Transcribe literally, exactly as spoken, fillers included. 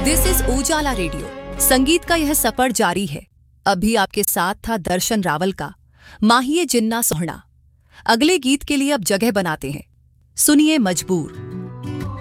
This is Ujala radio. संगीत का यह सफर जारी है। अभी आपके साथ था दर्शन रावल का माहिए जिन्ना सोहना। अगले गीत के लिए अब जगह बनाते हैं। सुनिए मजबूर।